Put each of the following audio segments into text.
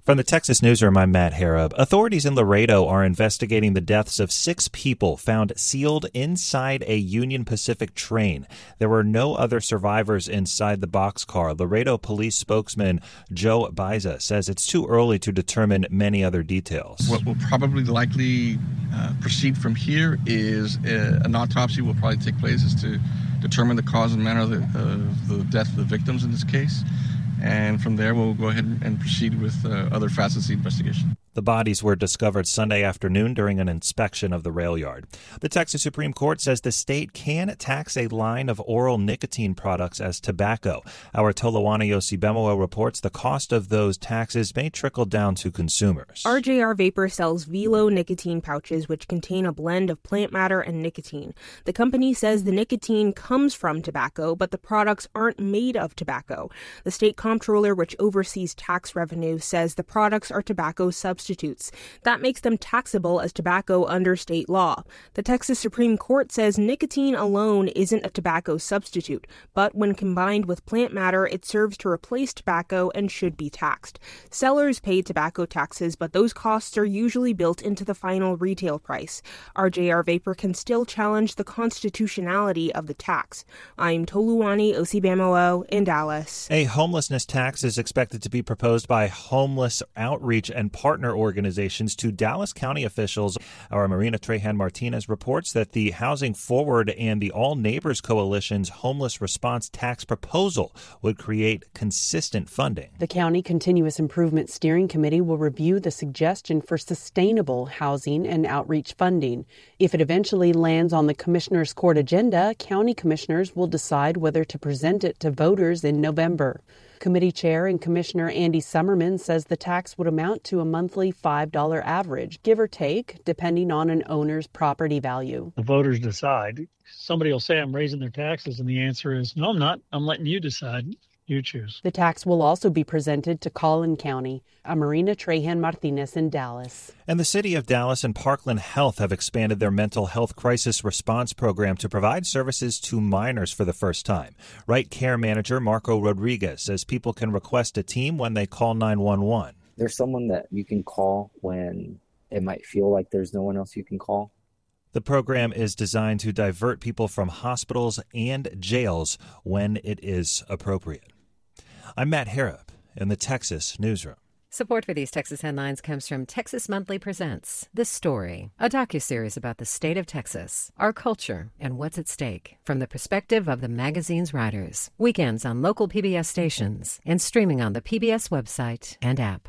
From the Texas Newsroom, I'm Matt Harrop. Authorities in Laredo are investigating the deaths of 6 people found sealed inside a Union Pacific train. There were no other survivors inside the boxcar. Laredo police spokesman Joe Baiza says it's too early to determine many other details. What will probably likely proceed from here is an autopsy will probably take place as to determine the cause and manner of the death of the victims in this case. And from there, we'll go ahead and proceed with other facets of the investigation. The bodies were discovered Sunday afternoon during an inspection of the rail yard. The Texas Supreme Court says the state can tax a line of oral nicotine products as tobacco. Our Toluwani Osibemowo reports the cost of those taxes may trickle down to consumers. RJR Vapor sells Velo nicotine pouches, which contain a blend of plant matter and nicotine. The company says the nicotine comes from tobacco, but the products aren't made of tobacco. The state comptroller, which oversees tax revenue, says the products are tobacco substitutes. That makes them taxable as tobacco under state law. The Texas Supreme Court says nicotine alone isn't a tobacco substitute, but when combined with plant matter, it serves to replace tobacco and should be taxed. Sellers pay tobacco taxes, but those costs are usually built into the final retail price. RJR Vapor can still challenge the constitutionality of the tax. I'm Toluwani Osibemowo in Dallas. A homelessness tax is expected to be proposed by homeless outreach and partner organizations to Dallas County officials. Our Marina Trejan Martinez reports that the Housing Forward and the All Neighbors Coalition's homeless response tax proposal would create consistent funding. The County Continuous Improvement Steering Committee will review the suggestion for sustainable housing and outreach funding. If it eventually lands on the Commissioner's Court agenda, county commissioners will decide whether to present it to voters in November. Committee Chair and Commissioner Andy Summerman says the tax would amount to a monthly $5 average, give or take, depending on an owner's property value. The voters decide. Somebody will say I'm raising their taxes, and the answer is, no, I'm not. I'm letting you decide. You choose. The tax will also be presented to Collin County. I'm Marina Trejan Martinez in Dallas. And the city of Dallas and Parkland Health have expanded their mental health crisis response program to provide services to minors for the first time. Right Care Manager Marco Rodriguez says people can request a team when they call 911. There's someone that you can call when it might feel like there's no one else you can call. The program is designed to divert people from hospitals and jails when it is appropriate. I'm Matt Harrop in the Texas Newsroom. Support for these Texas headlines comes from Texas Monthly Presents The Story, a docuseries about the state of Texas, our culture, and what's at stake, from the perspective of the magazine's writers. Weekends on local PBS stations and streaming on the PBS website and app.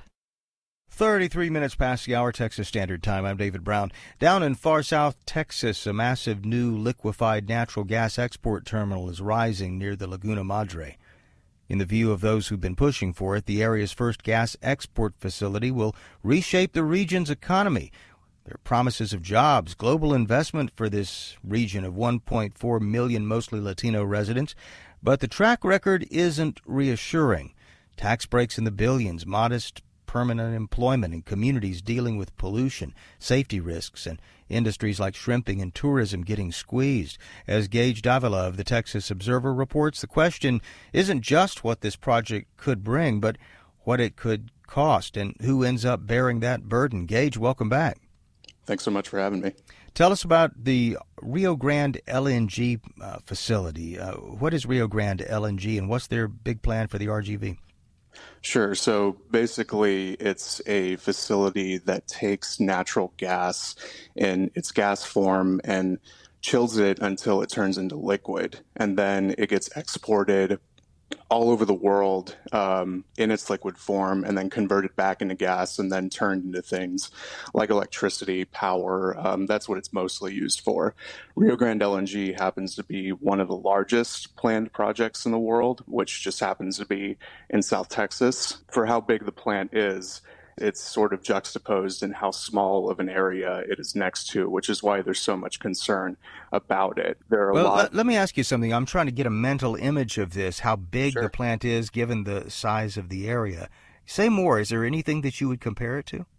33 minutes past the hour, Texas Standard Time. I'm David Brown. Down in far south Texas, a massive new liquefied natural gas export terminal is rising near the Laguna Madre. In the view of those who've been pushing for it, the area's first gas export facility will reshape the region's economy. There are promises of jobs, global investment for this region of 1.4 million mostly Latino residents, but the track record isn't reassuring. Tax breaks in the billions, modest permanent employment in communities dealing with pollution, safety risks, and industries like shrimping and tourism getting squeezed. As Gage Davila of the Texas Observer reports, the question isn't just what this project could bring, but what it could cost and who ends up bearing that burden. Gage, welcome back. Thanks so much for having me. Tell us about the Rio Grande LNG facility. What is Rio Grande LNG, and what's their big plan for the RGV? Sure. So basically, it's a facility that takes natural gas in its gas form and chills it until it turns into liquid. And then it gets exported all over the world in its liquid form and then converted back into gas and then turned into things like electricity, power. That's what it's mostly used for. Rio Grande LNG happens to be one of the largest planned projects in the world, which just happens to be in South Texas. For how big the plant is, it's sort of juxtaposed in how small of an area it is next to, which is why there's so much concern about it. There are let me ask you something. I'm trying to get a mental image of this, how big the plant is given the size of the area. Say more. Is there anything that you would compare it to?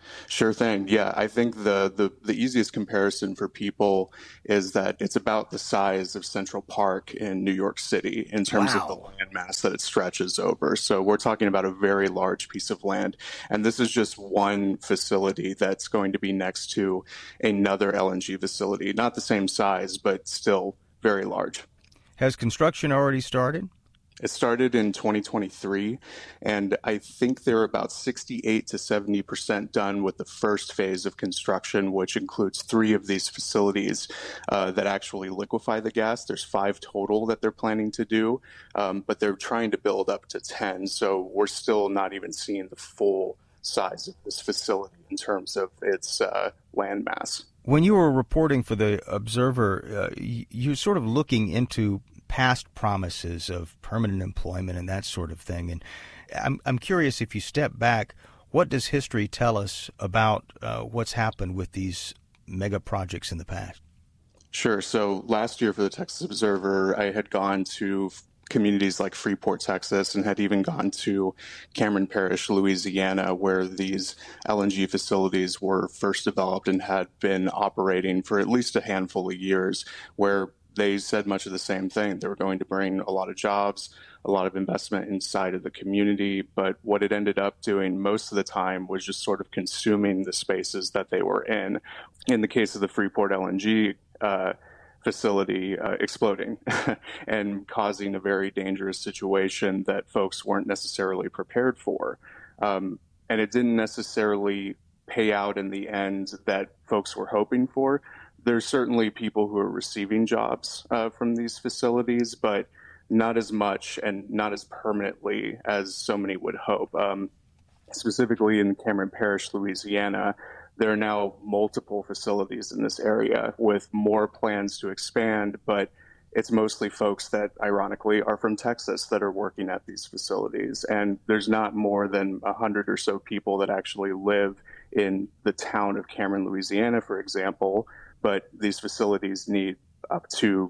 Sure thing. Yeah, I think the easiest comparison for people is that it's about the size of Central Park in New York City in terms of the land mass that it stretches over. So we're talking about a very large piece of land. And this is just one facility that's going to be next to another LNG facility. Not the same size, but still very large. Has construction already started? It started in 2023, and I think they're about 68 to 70% done with the first phase of construction, which includes 3 of these facilities that actually liquefy the gas. There's 5 total that they're planning to do, but they're trying to build up to 10. So we're still not even seeing the full size of this facility in terms of its land mass. When you were reporting for the Observer, you're sort of looking into past promises of permanent employment and that sort of thing. And I'm curious, if you step back, what does history tell us about what's happened with these mega projects in the past? Sure. So last year for the Texas Observer, I had gone to communities like Freeport, Texas, and had even gone to Cameron Parish, Louisiana, where these LNG facilities were first developed and had been operating for at least a handful of years, where they said much of the same thing. They were going to bring a lot of jobs, a lot of investment inside of the community, but what it ended up doing most of the time was just sort of consuming the spaces that they were in. In the case of the Freeport LNG facility, exploding and causing a very dangerous situation that folks weren't necessarily prepared for. And it didn't necessarily pay out in the end that folks were hoping for. There's certainly people who are receiving jobs from these facilities, but not as much and not as permanently as so many would hope. Specifically in Cameron Parish, Louisiana, there are now multiple facilities in this area with more plans to expand, but it's mostly folks that, ironically, are from Texas that are working at these facilities. And there's not more than 100 or so people that actually live in the town of Cameron, Louisiana, for example. But these facilities need up to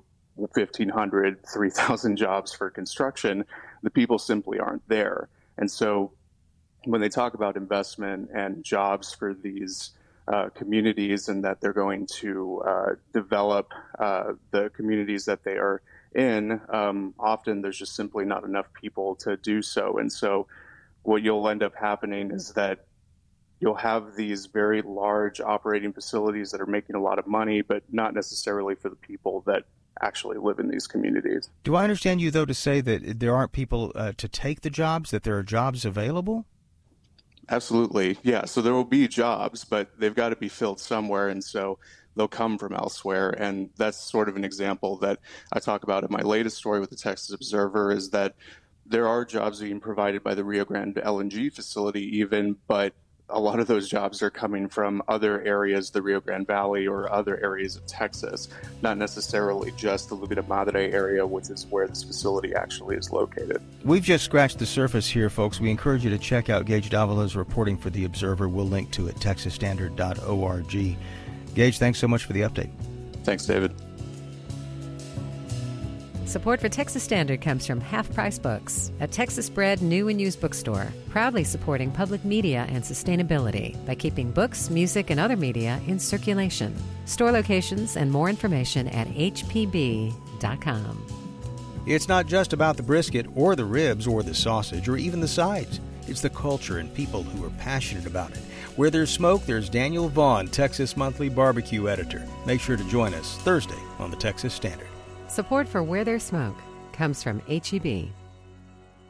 1,500, 3,000 jobs for construction. The people simply aren't there. And so when they talk about investment and jobs for these communities and that they're going to develop the communities that they are in, often there's just simply not enough people to do so. And so what you'll end up happening is that you'll have these very large operating facilities that are making a lot of money, but not necessarily for the people that actually live in these communities. Do I understand you, though, to say that there aren't people to take the jobs, that there are jobs available? Absolutely. Yeah. So there will be jobs, but they've got to be filled somewhere. And so they'll come from elsewhere. And that's sort of an example that I talk about in my latest story with the Texas Observer, is that there are jobs being provided by the Rio Grande LNG facility even, but a lot of those jobs are coming from other areas, the Rio Grande Valley or other areas of Texas, not necessarily just the Laguna Madre area, which is where this facility actually is located. We've just scratched the surface here, folks. We encourage you to check out Gage Davila's reporting for The Observer. We'll link to it, texasstandard.org. Gage, thanks so much for the update. Thanks, David. Support for Texas Standard comes from Half Price Books, a Texas-bred new and used bookstore, proudly supporting public media and sustainability by keeping books, music, and other media in circulation. Store locations and more information at hpb.com. It's not just about the brisket or the ribs or the sausage or even the sides. It's the culture and people who are passionate about it. Where there's smoke, there's Daniel Vaughn, Texas Monthly Barbecue Editor. Make sure to join us Thursday on the Texas Standard. Support for Where There's Smoke comes from HEB.